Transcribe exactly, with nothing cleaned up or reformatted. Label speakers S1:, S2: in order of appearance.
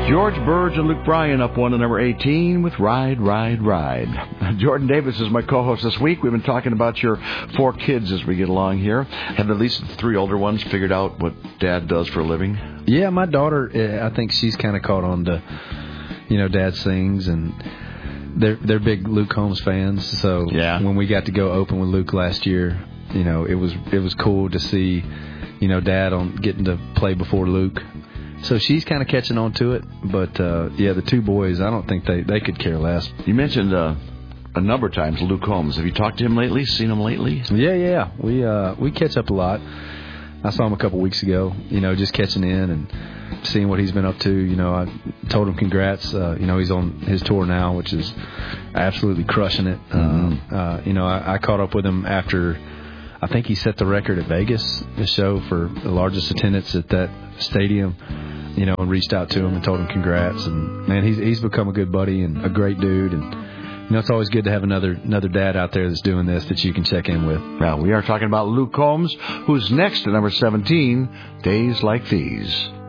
S1: George Burge and Luke Bryan up one to number eighteen with Ride, Ride, Ride. Jordan Davis is my co-host this week. We've been talking about your four kids as we get along here. Have at least the three older ones figured out what Dad does for a living?
S2: Yeah, my daughter, I think she's kind of caught on to, you know, Dad sings, and they're they're big Luke Combs fans. So
S1: yeah.
S2: When we got to go open with Luke last year, you know, it was it was cool to see, you know, Dad on getting to play before Luke. So she's kind of catching on to it. But, uh, yeah, the two boys, I don't think they, they could care less.
S1: You mentioned uh, a number of times Luke Combs. Have you talked to him lately, seen him lately?
S2: Yeah, yeah. We uh, we catch up a lot. I saw him a couple weeks ago, you know, just catching in and seeing what he's been up to. You know, I told him congrats. Uh, you know, he's on his tour now, which is absolutely crushing it.
S1: Mm-hmm.
S2: Uh, uh, you know, I, I caught up with him after I think he set the record at Vegas, the show for the largest attendance at that stadium. You know, and reached out to him and told him congrats. And, man, he's he's become a good buddy and a great dude. And, you know, it's always good to have another another dad out there that's doing this that you can check in with.
S1: Well, we are talking about Luke Combs, who's next at number seventeen, Days Like These.